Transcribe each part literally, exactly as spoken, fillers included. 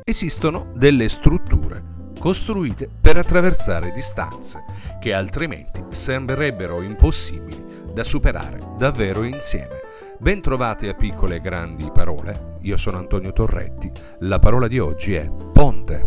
Esistono delle strutture costruite per attraversare distanze che altrimenti sembrerebbero impossibili da superare davvero insieme. Ben trovati a Piccole e Grandi Parole, io sono Antonio Torretti, la parola di oggi è ponte.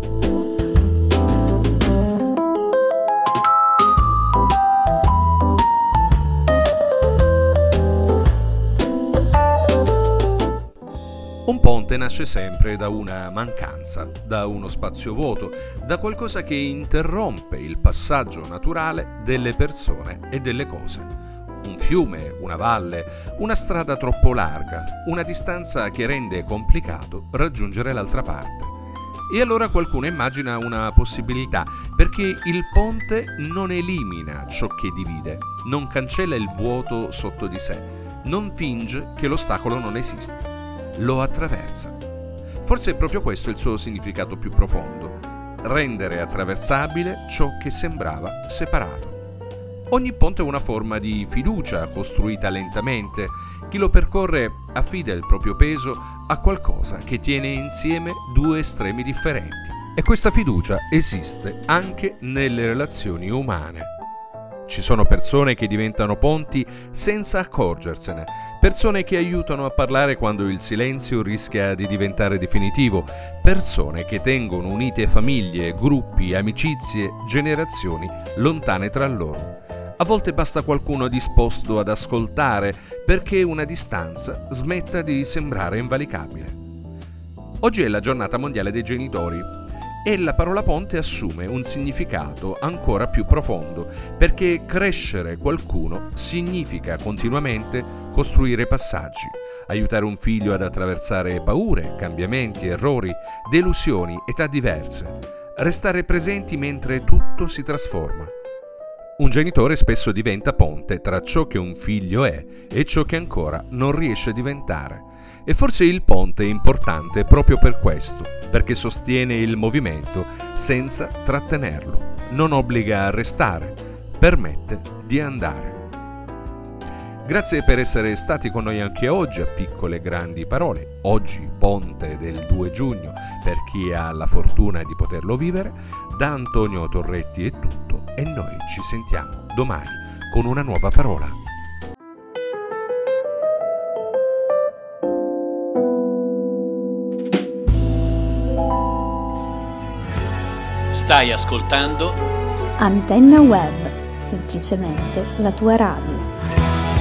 Un ponte nasce sempre da una mancanza, da uno spazio vuoto, da qualcosa che interrompe il passaggio naturale delle persone e delle cose. Un fiume, una valle, una strada troppo larga, una distanza che rende complicato raggiungere l'altra parte. E allora qualcuno immagina una possibilità, perché il ponte non elimina ciò che divide, non cancella il vuoto sotto di sé, non finge che l'ostacolo non esiste. Lo attraversa. Forse è proprio questo il suo significato più profondo: rendere attraversabile ciò che sembrava separato. Ogni ponte è una forma di fiducia costruita lentamente. Chi lo percorre affida il proprio peso a qualcosa che tiene insieme due estremi differenti. E questa fiducia esiste anche nelle relazioni umane. Ci sono persone che diventano ponti senza accorgersene, persone che aiutano a parlare quando il silenzio rischia di diventare definitivo, persone che tengono unite famiglie, gruppi, amicizie, generazioni lontane tra loro. A volte basta qualcuno disposto ad ascoltare perché una distanza smetta di sembrare invalicabile. Oggi è la giornata mondiale dei genitori e la parola ponte assume un significato ancora più profondo, perché crescere qualcuno significa continuamente costruire passaggi, aiutare un figlio ad attraversare paure, cambiamenti, errori, delusioni, età diverse, restare presenti mentre tutto si trasforma. Un genitore spesso diventa ponte tra ciò che un figlio è e ciò che ancora non riesce a diventare. E forse il ponte è importante proprio per questo, perché sostiene il movimento senza trattenerlo, non obbliga a restare, permette di andare. Grazie per essere stati con noi anche oggi a Piccole e Grandi Parole. Oggi, ponte del due giugno, per chi ha la fortuna di poterlo vivere. Da Antonio Torretti è tutto e noi ci sentiamo domani con una nuova parola. Stai ascoltando Antenna Web, semplicemente la tua radio.